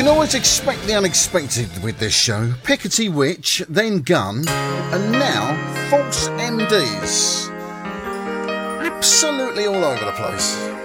can always expect the unexpected with this show. Pickety Witch, then Gun, and now False MDs. Absolutely all over the place.